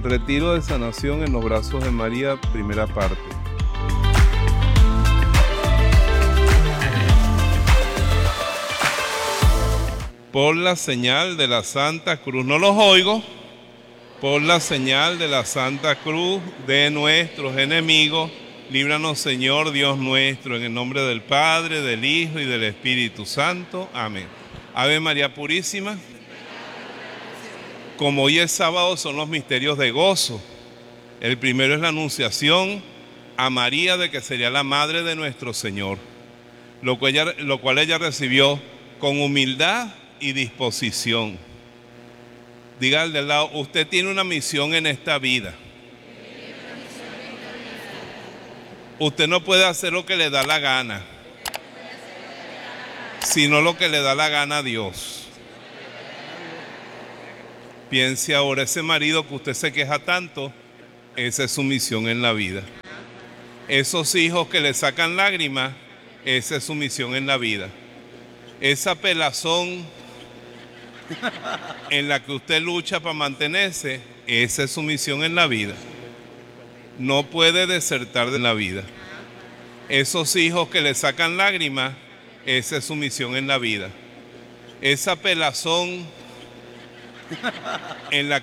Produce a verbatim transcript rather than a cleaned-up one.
Retiro de sanación en los brazos de María, primera parte. Por la señal de la Santa Cruz, no los oigo, por la señal de la Santa Cruz de nuestros enemigos, líbranos Señor Dios nuestro, en el nombre del Padre, del Hijo y del Espíritu Santo. Amén. Ave María Purísima. Como hoy es sábado, son los misterios de gozo. El primero es la anunciación a María de que sería la madre de nuestro Señor, lo cual ella, lo cual ella recibió con humildad y disposición. Diga al del lado, usted tiene una misión en esta vida. Usted no puede hacer lo que le da la gana, sino lo que le da la gana a Dios. Piense ahora, ese marido que usted se queja tanto, esa es su misión en la vida. Esos hijos que le sacan lágrimas, esa es su misión en la vida. Esa pelazón en la que usted lucha para mantenerse, esa es su misión en la vida. No puede desertar de la vida. Esos hijos que le sacan lágrimas, esa es su misión en la vida. Esa pelazón en la